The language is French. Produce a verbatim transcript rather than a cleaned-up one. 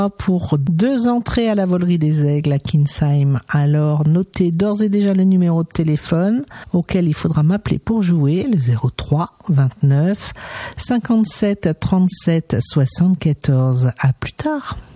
pour deux entrées à la volerie des Aigles à Kinsheim. Alors, notez d'ores et déjà le numéro de téléphone auquel il faudra m'appeler pour jouer, le zéro trois vingt-neuf cinquante-sept trente-sept soixante-quatorze. À plus tard.